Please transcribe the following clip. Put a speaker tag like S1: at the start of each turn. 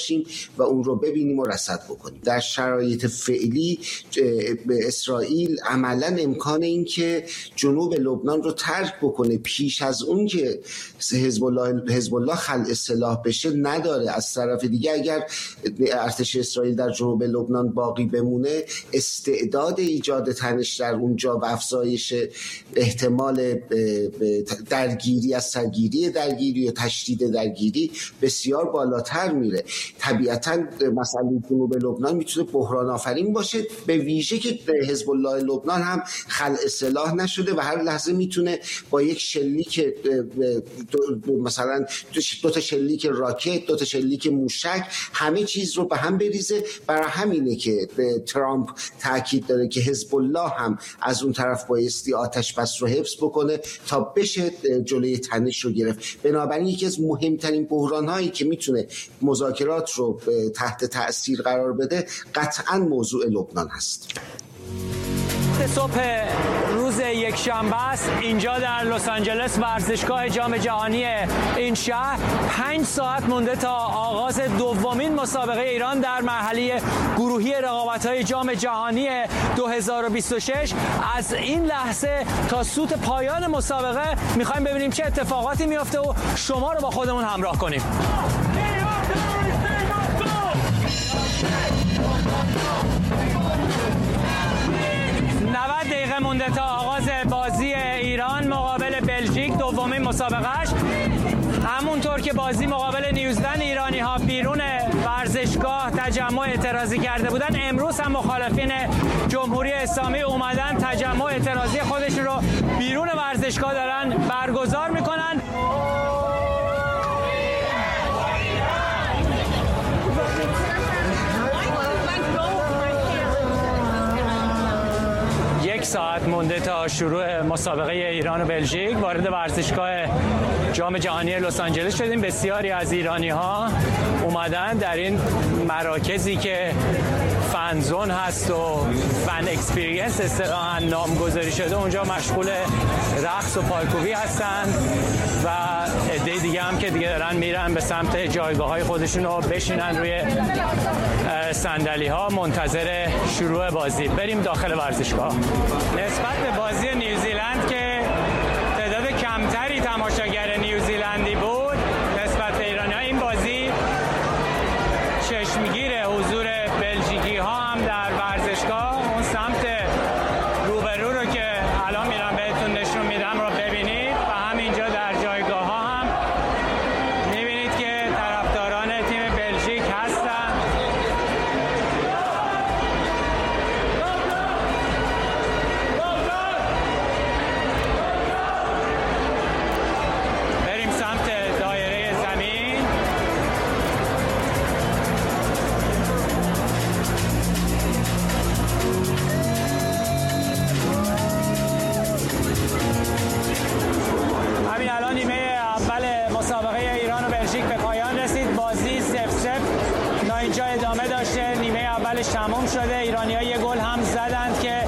S1: باشیم و اون رو ببینیم و رصد بکنیم. در شرایط فعلی اسرائیل عملاً امکان این که جنوب لبنان رو ترک بکنه پیش از اون که حزب الله خلع سلاح بشه نداره. از طرف دیگه اگر ارتش اسرائیل در جنوب لبنان باقی بمونه، استعداد ایجاد تنش در اونجا و افزایش احتمال درگیری از سرگیری درگیری یا تشدید درگیری بسیار بالاتر میره. طبیعتاً مسئله جنوب لبنان میتونه بحران آفرین باشه، به ویژه که حزب الله لبنان هم خلع سلاح نشده و هر لحظه میتونه با یک شلیک مثلا 2 تا شلیک راکت، 2 تا شلیک موشک همه چیز رو به هم بریزه. برای همینه که ترامپ تاکید داره که حزب الله هم از اون طرف بایستی آتش بس رو حفظ بکنه تا بشه جلوی تنش رو گرفت. بنابراین یکی از مهمترین بحران‌هایی که میتونه مذاکرات رو تحت تأثیر قرار بده قطعاً موضوع لبنان هست.
S2: صبح روز یکشنبه است اینجا در لس آنجلس، ورزشگاه جام جهانی این شهر. 5 ساعت مونده تا آغاز دومین مسابقه ایران در مرحله گروهی رقابت‌های جام جهانی 2026. از این لحظه تا سوت پایان مسابقه می‌خوایم ببینیم چه اتفاقاتی میفته و شما رو با خودمون همراه کنیم. 90 دقیقه مونده تا آغاز بازی ایران مقابل بلژیک، دومین مسابقهش. همونطور که بازی مقابل نیوزلند ایرانی ها بیرون ورزشگاه تجمع اعتراضی کرده بودن، امروز هم مخالفین جمهوری اسلامی اومدن تجمع اعتراضی خودشون رو بیرون ورزشگاه دارن برگزار میکنن. ساعت مونده تا شروع مسابقه ایران و بلژیک. وارد ورزشگاه جام جهانی لس آنجلس شدیم. بسیاری از ایرانی ها اومدن در این مراکزی که فن زون هست و فن اکسپریانس اصطلاحاً نامگذاری شده، اونجا مشغول رقص و پایکوبی هستن و عده دیگه هم که دیگه دارن میرن به سمت جایگاه‌های خودشون و بشینن روی صندلی ها منتظر شروع بازی. بریم داخل ورزشگاه. نسبت به بازی نیوزیلند که تعداد کمتری تماشاگر نیوزیلندی بود نسبت به ایرانی ها، این بازی چشمگیر حضور بلژیکی ها هم در ورزشگاه. اون سمت روبرو رو که الان میرم بهتون نشون میدم رو ببینید و همینجا در جایگاه ها هم میبینید که طرفداران تیم بلژیک هستن. بریم سمت دایره زمین. همین الان نیمه اول مسابقه ایران و بلژیک به پایان رسید. بازی 0-0 تا اینجا ادامه داشته. نیمه اولش تمام شده. ایرانی‌ها 1 گل هم زدند که